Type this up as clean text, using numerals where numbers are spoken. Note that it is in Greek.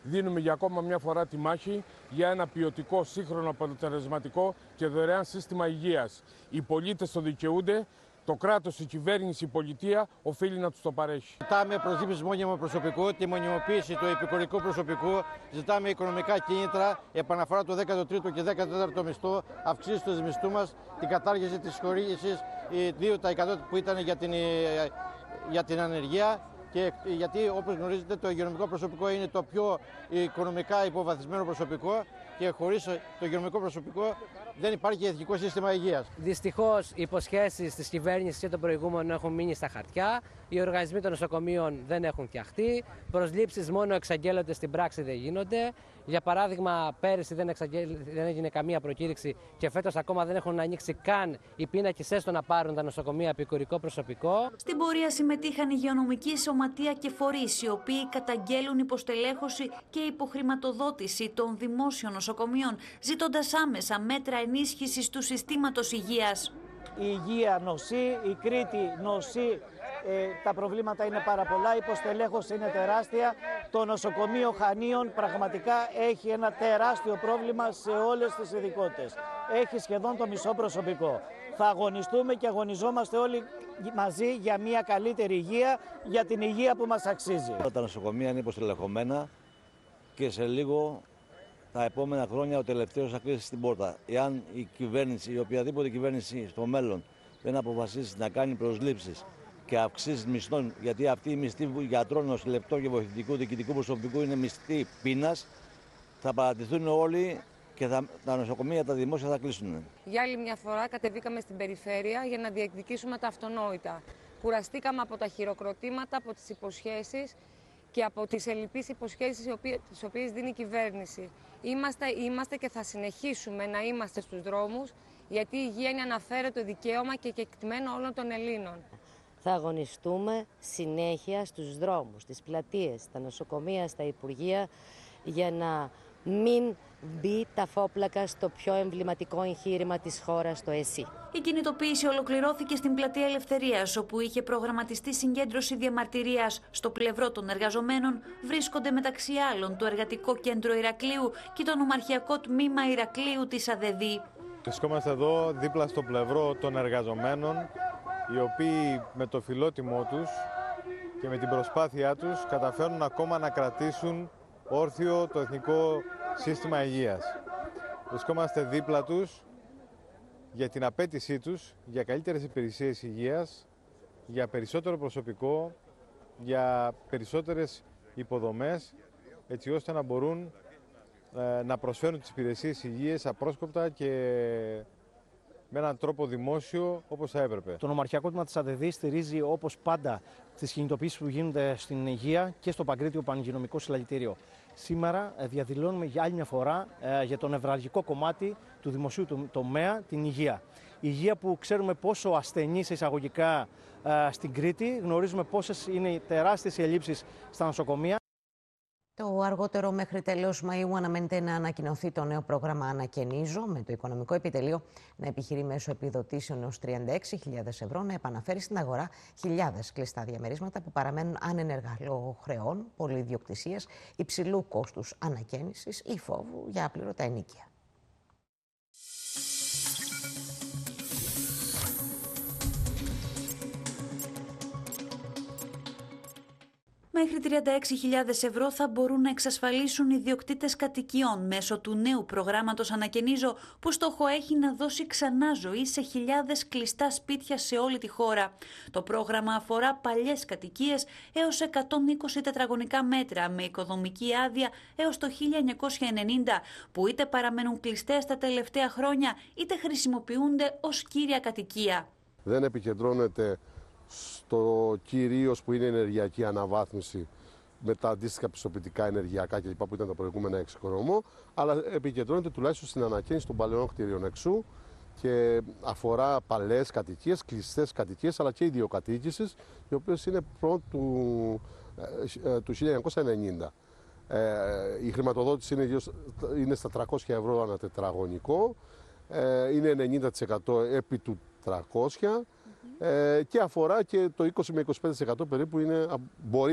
δίνουμε για ακόμα μια φορά τη μάχη για ένα ποιοτικό, σύγχρονο, αποτελεσματικό και δωρεάν σύστημα υγείας. Οι πολίτες το δικαιούνται. Το κράτος, η κυβέρνηση, η πολιτεία οφείλει να τους το παρέχει. Ζητάμε προσλήψεις μόνιμου προσωπικού, τη μονιμοποίηση του επικουρικού προσωπικού, ζητάμε οικονομικά κίνητρα, επαναφορά του 13ου και 14ου μισθού, αυξήσεις του μισθού μας, την κατάργηση της χορήγησης 2% που ήταν για την ανεργία. Και γιατί, όπως γνωρίζετε, το υγειονομικό προσωπικό είναι το πιο οικονομικά υποβαθμισμένο προσωπικό και χωρίς το υγειονομικό προσωπικό δεν υπάρχει εθνικό σύστημα υγείας. Δυστυχώς, οι υποσχέσεις της κυβέρνησης και των προηγούμενων έχουν μείνει στα χαρτιά. Οι οργανισμοί των νοσοκομείων δεν έχουν φτιαχτεί. Προσλήψεις μόνο εξαγγέλλονται, στην πράξη δεν γίνονται. Για παράδειγμα, πέρυσι δεν έγινε καμία προκήρυξη και φέτος ακόμα δεν έχουν ανοίξει καν οι πίνακες έστω να πάρουν τα νοσοκομεία επικουρικό προσωπικό. Στην πορεία συμμετείχαν υγειονομική σωματεία και φορείς, οι οποίοι καταγγέλουν υποστελέχωση και υποχρηματοδότηση των δημόσιων νοσοκομείων, ζητώντας άμεσα μέτρα ενίσχυσης του συστήματος υγείας. Η υγεία νοσεί, η Κρήτη νοσεί, τα προβλήματα είναι πάρα πολλά, η υποστελέχωση είναι τεράστια. Το νοσοκομείο Χανίων πραγματικά έχει ένα τεράστιο πρόβλημα σε όλες τις ειδικότητες. Έχει σχεδόν το μισό προσωπικό. Θα αγωνιστούμε και αγωνιζόμαστε όλοι μαζί για μια καλύτερη υγεία, για την υγεία που μας αξίζει. Τα νοσοκομεία είναι υποστελεχωμένα και σε λίγο, τα επόμενα χρόνια, ο τελευταίος θα κλείσει στην πόρτα. Εάν η κυβέρνηση, η οποιαδήποτε κυβέρνηση στο μέλλον δεν αποφασίσει να κάνει προσλήψεις και αυξήσεις μισθών, γιατί αυτή η μισθή γιατρών, νοσηλευτών και βοηθητικού διοικητικού προσωπικού είναι μισθή πείνας, θα παρατηθούν όλοι και τα νοσοκομεία, τα δημόσια θα κλείσουν. Για άλλη μια φορά κατεβήκαμε στην περιφέρεια για να διεκδικήσουμε τα αυτονόητα. Κουραστήκαμε από τα χειροκροτήματα, από τις υποσχέσεις και από τις ελλειπείς υποσχέσεις τις οποίες δίνει η κυβέρνηση. Είμαστε και θα συνεχίσουμε να είμαστε στους δρόμους, γιατί η υγεία είναι αναφέρετο δικαίωμα και κεκτημένο όλων των Ελλήνων. Θα αγωνιστούμε συνέχεια στους δρόμους, στις πλατείες, στα νοσοκομεία, στα υπουργεία, για να μην μπει τα φόπλακα στο πιο εμβληματικό εγχείρημα της χώρας, το ΕΣΥ. Η κινητοποίηση ολοκληρώθηκε στην Πλατεία Ελευθερίας, όπου είχε προγραμματιστεί συγκέντρωση διαμαρτυρίας. Στο πλευρό των εργαζομένων βρίσκονται μεταξύ άλλων το Εργατικό Κέντρο Ηρακλείου και το Νομαρχιακό Τμήμα Ηρακλείου της ΑΔΔ. Βρισκόμαστε εδώ δίπλα στο πλευρό των εργαζομένων, οι οποίοι με το φιλότιμό τους και με την προσπάθειά τους καταφέρνουν ακόμα να κρατήσουν όρθιο το εθνικό σύστημα υγείας. Βρισκόμαστε δίπλα τους για την απέτησή τους για καλύτερες υπηρεσίες υγείας, για περισσότερο προσωπικό, για περισσότερες υποδομές, έτσι ώστε να μπορούν να προσφέρουν τις υπηρεσίες υγείας απρόσκοπτα και με έναν τρόπο δημόσιο όπως θα έπρεπε. Το Νομαρχιακό Τμήμα της ΑΔΔ στηρίζει όπως πάντα τις κινητοποιήσεις που γίνονται στην υγεία και στο Παγκρίτιο Πανηγειονομικό Συλλαλητήριο. Σήμερα διαδηλώνουμε για άλλη μια φορά για το νευραλγικό κομμάτι του δημοσίου τομέα, την υγεία. Η υγεία που ξέρουμε πόσο ασθενή σε εισαγωγικά στην Κρήτη, γνωρίζουμε πόσες είναι οι τεράστιες ελλείψεις στα νοσοκομεία. Το αργότερο μέχρι τέλος Μαΐου αναμένεται να ανακοινωθεί το νέο πρόγραμμα Ανακαινίζω, με το Οικονομικό Επιτελείο να επιχειρεί μέσω επιδοτήσεων έως 36.000 ευρώ να επαναφέρει στην αγορά χιλιάδες κλειστά διαμερίσματα που παραμένουν άνενεργα λόγω χρεών, πολυιδιοκτησίας, υψηλού κόστους ανακαίνησης ή φόβου για άπληρωτα ενοίκια. Μέχρι 36.000 ευρώ θα μπορούν να εξασφαλίσουν οι ιδιοκτήτες κατοικιών μέσω του νέου προγράμματος Ανακαινίζω, που στόχο έχει να δώσει ξανά ζωή σε χιλιάδες κλειστά σπίτια σε όλη τη χώρα. Το πρόγραμμα αφορά παλιές κατοικίες έως 120 τετραγωνικά μέτρα με οικοδομική άδεια έως το 1990, που είτε παραμένουν κλειστές τα τελευταία χρόνια είτε χρησιμοποιούνται ως κύρια κατοικία. Δεν επικεντρώνεται στο κυρίως που είναι ενεργειακή αναβάθμιση με τα αντίστοιχα πιστοποιητικά ενεργειακά κλπ. Που ήταν τα προηγούμενα εξοικονομώ, αλλά επικεντρώνεται τουλάχιστον στην ανακαίνιση των παλαιών κτηρίων εξού και αφορά παλαιές κατοικίες, κλειστές κατοικίες, αλλά και ιδιοκατοίκησης, οι οποίες είναι πρώτου του 1990. Η χρηματοδότηση είναι στα 300 ευρώ ανά τετραγωνικό, είναι 90% επί του 300 και αφορά και το 20 με 25% περίπου μπορεί